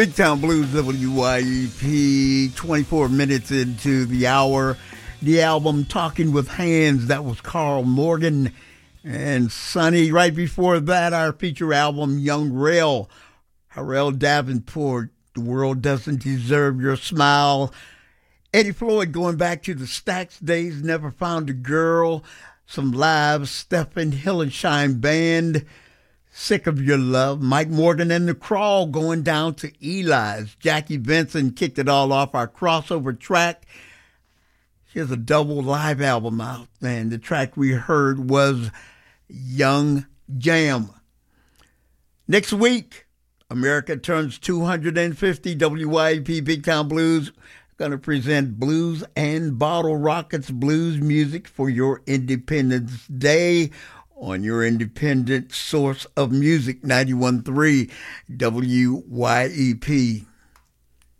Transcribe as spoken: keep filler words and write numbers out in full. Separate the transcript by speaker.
Speaker 1: Big Town Blues, W Y E P, twenty-four minutes into the hour. The album Talking with Hands, that was Carl Morgan and Sonny. Right before that, our feature album, Young Rail, Harrell Davenport, The World Doesn't Deserve Your Smile. Eddie Floyd going back to the Stax days, Never Found a Girl. Some live Stephen Hillenshine Band, Sick of Your Love. Mike Morgan and The Crawl going down to Eli's. Jackie Benson kicked it all off, our crossover track. Here's a double live album out, and the track we heard was Young Jam. Next week, America turns two hundred fifty. W Y E P Big Town Blues going to present Blues and Bottle Rockets blues music for your Independence Day on your independent source of music, ninety-one point three W Y E P.